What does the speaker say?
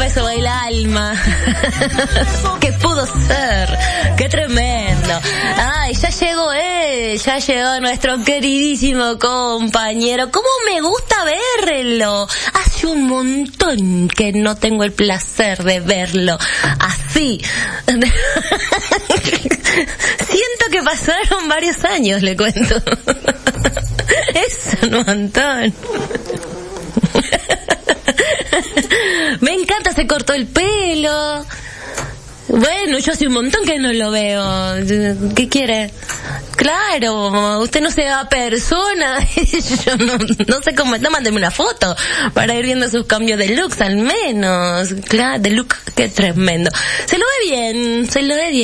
beso el alma. ¿Qué pudo ser? ¡Qué tremendo! Ay, ya llegó él, ya llegó nuestro queridísimo compañero. ¿Cómo me gusta verlo? Hace un montón que no tengo el placer de verlo así. Siento que pasaron varios años, le cuento. Es un montón. Me encanta, se cortó el pelo. Bueno, yo hace un montón que no lo veo. ¿Qué quiere? Claro, usted no se da persona. Yo no sé cómo está. Mándeme una foto para ir viendo sus cambios de looks, al menos. Claro, de look, qué tremendo. Se lo ve bien, se lo ve bien.